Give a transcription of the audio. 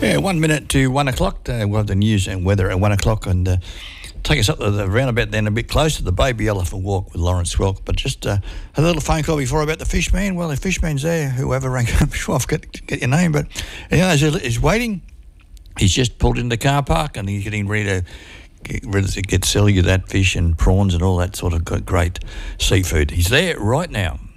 Yeah, 1 minute to 1 o'clock. We'll have the news and weather at 1 o'clock and take us up to the roundabout then a bit closer to the Baby Elephant Walk with Lawrence Welk. But just a little phone call before about the Fishman. Well, the Fishman's there, whoever rang up, I forget to get your name, but he's waiting. He's just pulled in the car park and he's getting ready to sell you that fish and prawns and all that sort of great seafood. He's there right now.